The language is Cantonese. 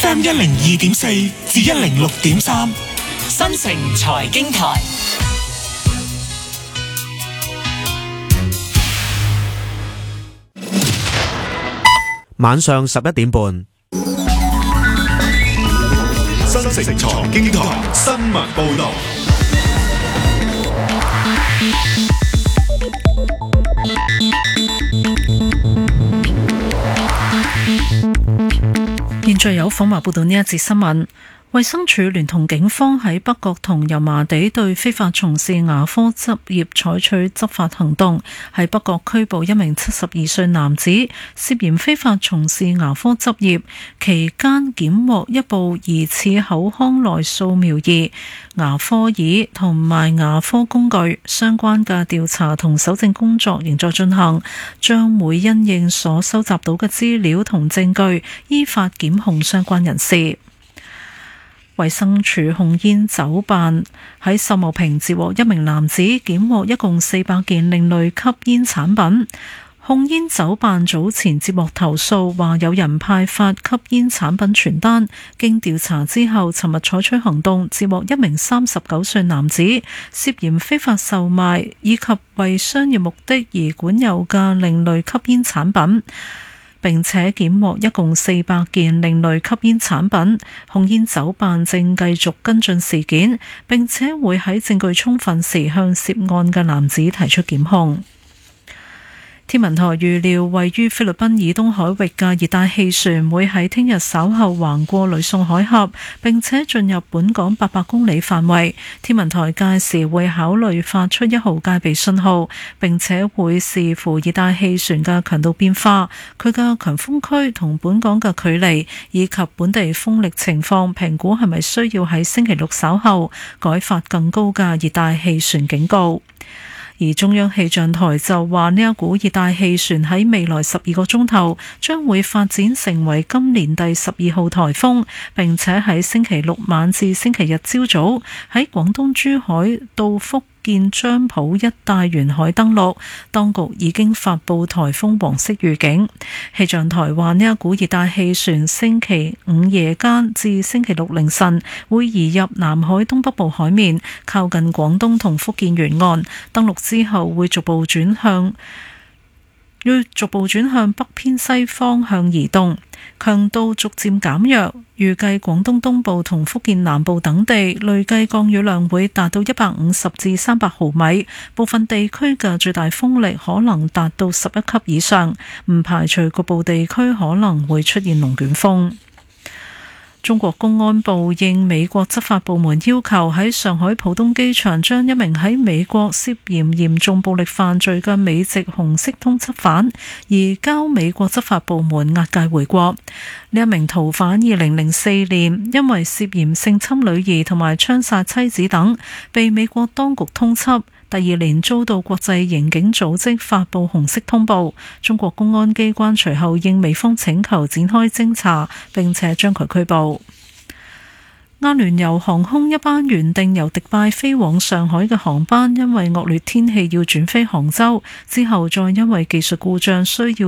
FM 102.4至106.3， 新城財經台。 晚上11點半， 新城財經台新聞報道。 現在有訪華報道呢一節新聞。衛生署聯同警方喺北角同油麻地對非法從事牙科執業採取執法行動，喺北角拘捕一名72歲男子，涉嫌非法從事牙科執業，期間檢獲一部疑似口腔內掃描儀、牙科椅同埋牙科工具，相關嘅調查同搜證工作仍在進行，將會因應所收集到嘅資料同證據，依法檢控相關人士。衛生署控煙酒辦喺秀茂坪截獲一名男子，檢獲一共400件另類吸煙產品。控煙酒辦早前接獲投訴，話有人派發吸煙產品傳單，經調查之後，尋日採取行動，截獲一名39歲男子，涉嫌非法售賣以及為商業目的而管有嘅另類吸煙產品，並且檢獲一共400件另類吸煙產品。控煙酒辦正繼續跟進事件，並且會喺證據充分時向涉案嘅男子提出檢控。天文台預料位於菲律賓以東海域嘅熱帶氣旋會喺聽日稍後橫過呂宋海峽，並且進入本港800公里範圍。天文台屆時會考慮發出1號戒備信號，並且會視乎熱帶氣旋嘅強度變化、佢嘅強風區同本港嘅距離以及本地風力情況，評估係咪需要喺星期六稍後改發更高嘅熱帶氣旋警告。而中央氣象台就話，呢一股熱帶氣旋喺未來12個鐘頭將會發展成為今年第12號颱風，並且喺星期六晚至星期日朝早喺廣東珠海到福建漳浦一帶沿海登陸，當局已經發布颱風黃色預警。氣象台話，呢一股熱帶氣旋星期五夜間至星期六凌晨會移入南海東北部海面，靠近廣東同福建沿岸，登陸之後會逐步轉向北偏西方向移動，強度逐漸減弱。預計廣東東部同福建南部等地累計降雨量會達到150至300毫米，部分地區嘅最大風力可能達到11級以上，唔排除局部地區可能會出現龍捲風。中國公安部應美國執法部門要求，喺上海浦東機場將一名喺美國涉嫌嚴重暴力犯罪嘅美籍紅色通緝犯移交美國執法部門押解回國。呢一名逃犯2004年因為涉嫌性侵女兒同埋槍殺妻子等，被美國當局通緝。第二年遭到國際刑警組織發布紅色通報，中國公安機關隨後應美方請求展開偵查，並且將佢拘捕。阿聯酋航空一班原定由迪拜飛往上海嘅航班，因為惡劣天氣要轉飛杭州，之後再因為技術故障需要